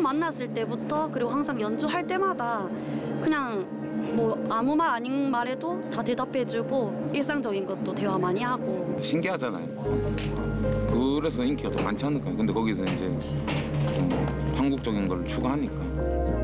만났을 때부터 그리고 항상 연주할 때마다 그냥 뭐 아무 말 아닌 말에도 다 대답해주고 일상적인 것도 대화 많이 하고. 신기하잖아요. 그래서 인기가 더 많지 않을까요? 근데 거기서 이제 좀 한국적인 걸 추구하니까.